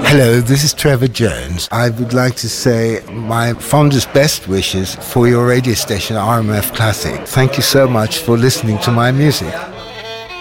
Hello, this is Trevor Jones. I would like to say my fondest best wishes for your radio station RMF Classic. Thank you so much for listening to my music.